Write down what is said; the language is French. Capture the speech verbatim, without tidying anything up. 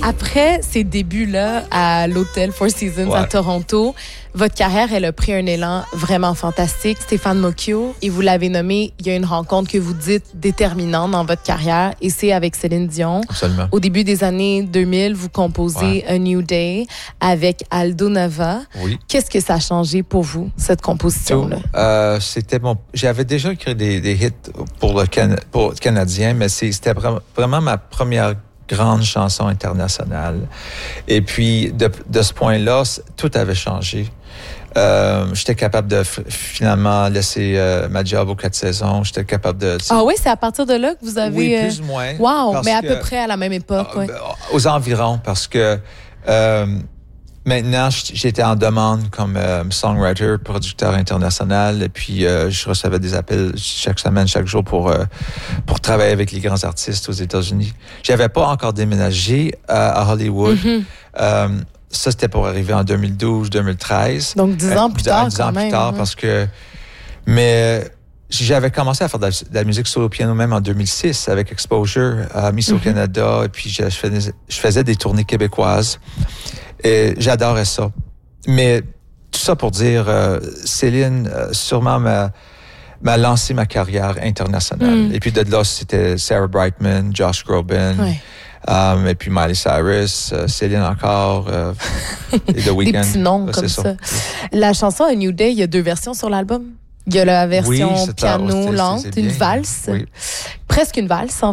Après ces débuts-là à l'hôtel Four Seasons Ouais. à Toronto, votre carrière, elle a pris un élan vraiment fantastique. Stéphane Mocchio, et vous l'avez nommé, il y a une rencontre que vous dites déterminante dans votre carrière, et c'est avec Céline Dion. Absolument. Au début des années deux mille, vous composez Ouais. A New Day avec Aldo Nova. Oui. Qu'est-ce que ça a changé pour vous, cette composition-là? Euh, c'était mon. J'avais déjà écrit des, des hits pour le, Can... pour le Canadien, mais c'est, c'était vraiment, vraiment ma première grande chanson internationale. Et puis, de, de ce point-là, tout avait changé. Euh, j'étais capable de f- finalement laisser euh, ma job aux quatre saisons. J'étais capable de... Ah oui, c'est à partir de là que vous avez... Oui, euh, plus ou moins. Wow, Parce mais à que- peu près à la même époque, Euh, ouais. Aux environs, parce que euh, maintenant, j'étais en demande comme euh, songwriter, producteur international, et puis euh, je recevais des appels chaque semaine, chaque jour pour euh, pour travailler avec les grands artistes aux États-Unis. J'avais pas encore déménagé à, à Hollywood. Mm-hmm. Euh, ça, c'était pour arriver en deux mille douze, deux mille treize. Donc, dix ans plus Euh, tard, dix quand ans même, plus tard, hein. parce que... Mais... J'avais commencé à faire de la, de la musique solo piano même en deux mille six avec Exposure à Miss au Mm-hmm. Canada. Et puis, je, je, faisais, je faisais des tournées québécoises. Et j'adorais ça. Mais tout ça pour dire, euh, Céline, euh, sûrement m'a, m'a lancé ma carrière internationale. Mm. Et puis, de là, c'était Sarah Brightman, Josh Groban. Ouais. Um, et puis Miley Cyrus, euh, Céline encore, euh, et The Weeknd. Des petits noms Ouais, comme c'est ça. La chanson A New Day, il y a deux versions sur l'album. Il y a la version Oui, c'est- piano c'est- c'est lente, bien. une valse, Oui. presque une valse en